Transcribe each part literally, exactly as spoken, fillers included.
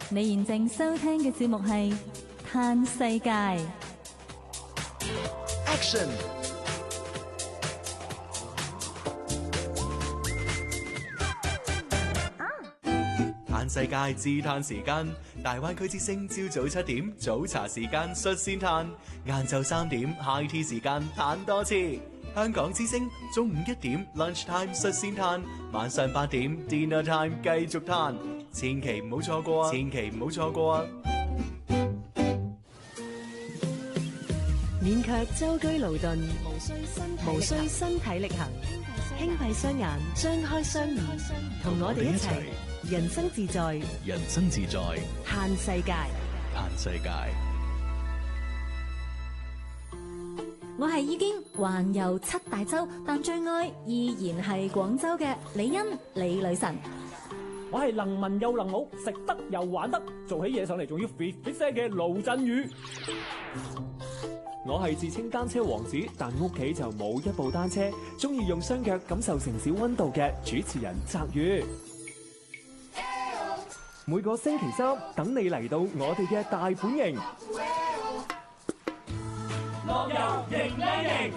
你現正收聽嘅節目係《嘆世界》。 Action！ 嘆世界自嘆時間，大灣區之聲朝早七點早茶時間率先嘆，晏晝三點 high tea 時間嘆多次。香港之聲中午一點 lunch time 率先嘆，晚上八點 dinner time 繼續嘆，千祈唔好錯過啊！千祈唔好錯過啊！ 免卻舟車勞頓，無需身無需身體力行，輕閉雙眼，張開雙耳，同我哋一齊人生自在， 人生自在， 嘆世界， 嘆世界。 我係已經環遊七大洲，但最愛依然係廣州嘅李欣李女神。 我係能文又能武，食得又玩得，做起嘢上嚟仲要 fit fit 聲嘅盧振宇。我係自稱單車王子，但屋企就冇一部單車，中意用雙腳感受城市溫度嘅主持人澤宇。每個星期三等你嚟到我哋嘅大本營，樂遊型靚型。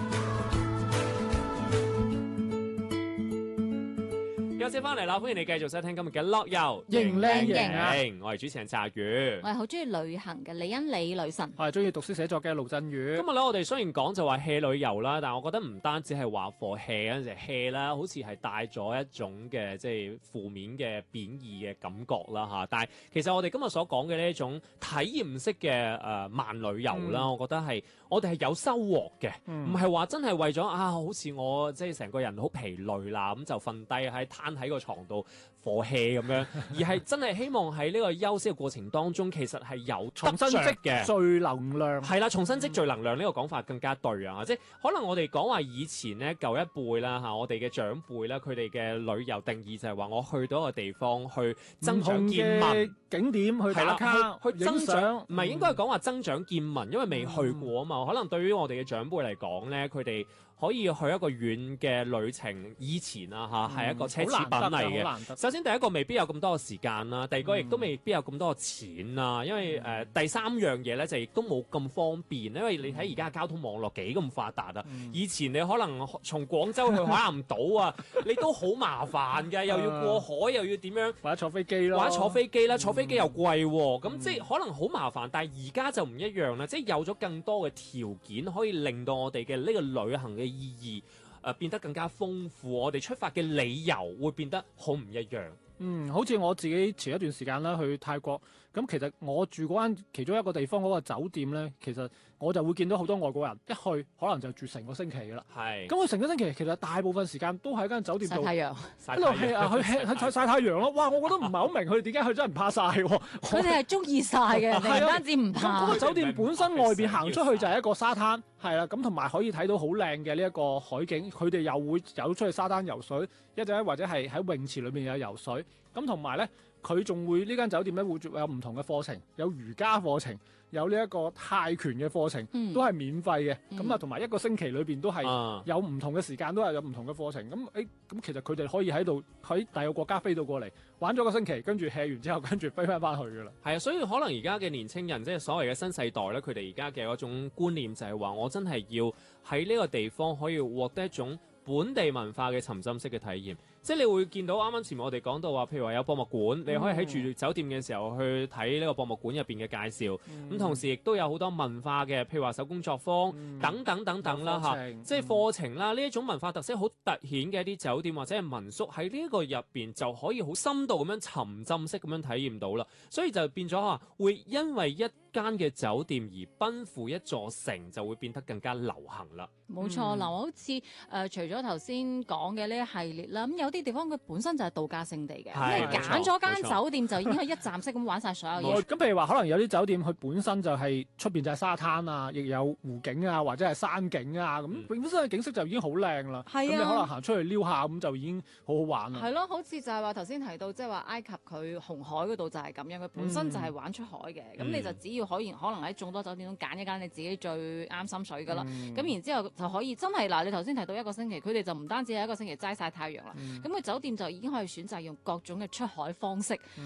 又接翻嚟啦，歡迎你繼續收聽今日嘅樂遊型靚型啊！ 我係主持人澤宇， 我係好中意旅行嘅李欣李女神， 我係中意讀書寫作嘅盧振宇。 今日咧，我哋雖然講就話 hea 旅遊啦，但係我覺得唔單止係話 for hea 嗰陣時 hea 啦，好似係帶咗一種嘅即係負面嘅貶義嘅感覺啦嚇。但係其實我哋今日所講嘅呢一種體驗式嘅誒、呃、慢旅遊啦，嗯、我覺得係我哋係有收穫嘅，唔係話真係為咗啊，好似我即係成個人好疲累啦，咁就瞓低喺攤喺個床度 for hea 咁樣，而係真係希望喺呢個休息嘅過程當中，其實係有重新積嘅聚能量。 係啦，重新積聚能量呢個講法更加對啊！即係可能我哋講話以前咧舊一輩啦嚇，我哋嘅長輩啦，佢哋嘅旅遊定義就係話我去到一個地方去增長見聞景點去打卡去，去增長，唔係、嗯、應該係講話增長見聞，因為未去過啊嘛。嗯、可能對於我哋嘅長輩嚟講咧，佢哋可以去一個遠嘅旅程，以前啊嚇係一個奢侈品嚟嘅。首先第一個未必有咁多嘅時間啦，第二個亦都未必有咁多嘅錢啦，因為誒、呃、第三樣嘢咧就亦都冇咁方便，因為你睇而家交通網絡幾咁發達啊！嗯、以前你可能從廣州去海南島啊，你都好麻煩嘅，又要過海，又要點樣， 或者坐飛機咯， 或者坐飛機啦，坐飛機又貴喎，咁、嗯、即係可能好麻煩。但係而家就唔一樣啦，即係有咗更多嘅條件，可以令到我哋嘅呢個旅行嘅意義誒、呃、變得更加豐富，我哋出發嘅理由會變得好唔一樣。 嗯，好似我自己前一段時間啦去泰國，咁其實我住嗰間其中一個地方嗰個酒店咧，其實我就會見到好多外國人一去可能就住成個星期噶啦。係是，咁佢成個星期其實大部分時間都喺間酒店度曬太陽， 一路 hea 啊去 hea 去曬太陽咯。哇，我覺得唔係好明佢哋點解佢真係唔怕曬喎。佢哋係中意曬嘅，唔單止唔怕。 嗰個酒店本身外邊行出去就係一個沙灘，係啦，咁同埋可以睇到好靚嘅呢一個海景。佢哋又會走出去沙灘游水，一陣或者係喺泳池裏邊有游水。咁同埋咧，佢仲會呢間酒店咧會有唔同嘅課程，有瑜伽課程，有呢一個泰拳嘅課程，嗯、都係免費嘅。咁啊、嗯，同埋一個星期裏邊都係有唔同嘅時間，都係有唔同嘅課程。咁誒，咁、欸、其實佢哋可以喺度喺第二個國家飛到過嚟玩咗個星期，跟住 hea 完之後，跟住飛翻翻去噶啦。係啊， 所以可能而家嘅年青人，即係所謂嘅新世代咧，佢哋而家嘅嗰種觀念就係話，我真係要喺呢個地方可以獲得一種本地文化嘅沉浸式嘅體驗。即係你會見到啱啱前面我哋講到話，譬如話有博物館，你可以喺住酒店嘅時候去睇呢個博物館入邊嘅介紹。咁、嗯、同時亦都有好多文化嘅，譬如話手工作坊、嗯、等等等等啦嚇。即係課程啦，呢一種文化特色好突顯嘅一啲酒店或者係民宿喺呢個入邊就可以好深度咁樣沉浸式咁樣體驗到啦。所以就變咗嚇，會因為一間嘅酒店而奔赴一座城，就會變得更加流行啦。 冇錯，嗱、嗯，好似誒、呃、除咗頭先講嘅呢一系列啦，咁有啲地方佢本身就係度假勝地嘅，咁你揀咗間酒店就已經可以一站式咁玩晒所有嘢。 咁譬如話，可能有啲酒店佢本身就係出邊就係沙灘啊，亦有湖景啊，或者係山景啊，咁、嗯、本身嘅景色就已經好靚啦。係啊，咁你可能行出去撩下咁就已經好好玩啦。 係咯，好似就係話頭先提到，即係話埃及佢紅海嗰度就係咁樣，佢本身就係玩出海嘅，咁、嗯、你就只要可以可能喺眾多酒店中揀一間你自己最啱心水噶啦，咁、嗯、然之後就可以真係嗱，你頭先提到一個星期，佢哋就唔單止係一個星期齋曬太陽啦，咁佢、嗯、酒店就已經可以選擇用各種嘅出海方式